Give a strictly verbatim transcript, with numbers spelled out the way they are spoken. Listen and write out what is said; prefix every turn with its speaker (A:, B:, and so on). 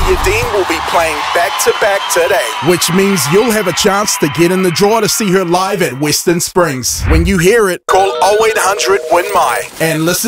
A: Nadia Dean will be playing back-to-back today, which means you'll have a chance to get in the draw to see her live at Western Springs. When you hear it, call oh eight hundred win my and listen